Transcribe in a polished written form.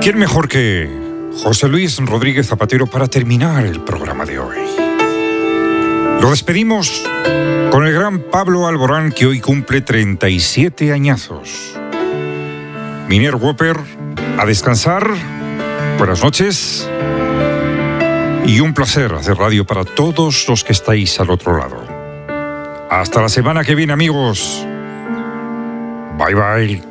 quién mejor que José Luis Rodríguez Zapatero para terminar el programa de hoy? Lo despedimos con el gran Pablo Alborán, que hoy cumple 37 añazos. Miner Whopper, a descansar. Buenas noches. Y un placer hacer radio para todos los que estáis al otro lado. Hasta la semana que viene, amigos. Bye, bye.